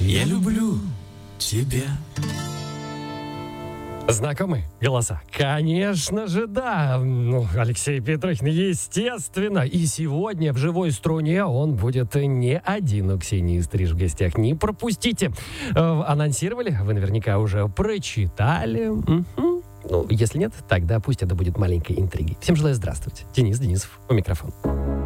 Я люблю тебя. Знакомые голоса? Конечно же, да. Ну, Алексей Петрухин, естественно. И сегодня в «Живой струне» он будет не один у Ксении Стриж в гостях. Не пропустите. Анонсировали? Вы наверняка уже прочитали. Ну, если нет, тогда пусть это будет маленькой интригой. Всем желаю здравствовать. Денис Денисов у микрофона.